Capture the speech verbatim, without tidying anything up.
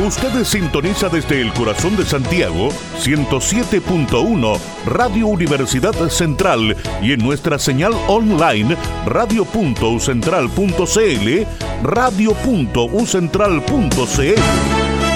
Usted sintoniza desde el corazón de Santiago ciento siete punto uno Radio Universidad Central y en nuestra señal online radio punto u central punto c l, radio punto u central punto c l.